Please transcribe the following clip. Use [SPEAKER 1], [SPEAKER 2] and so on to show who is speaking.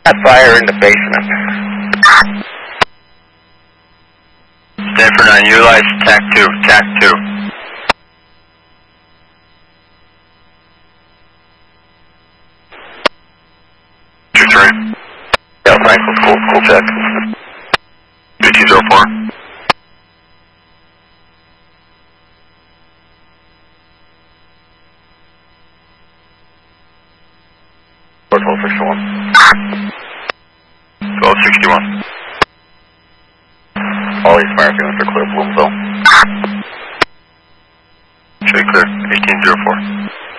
[SPEAKER 1] Fire in the basement.
[SPEAKER 2] Stanford 9, utilize TAC 2, TAC 2. 2-3.
[SPEAKER 1] Yeah, Franklin, full check.
[SPEAKER 2] 2204.
[SPEAKER 1] Hotel 61.
[SPEAKER 2] 1261.
[SPEAKER 1] All East American are clear, Bloomville.
[SPEAKER 2] Show you clear, 1804.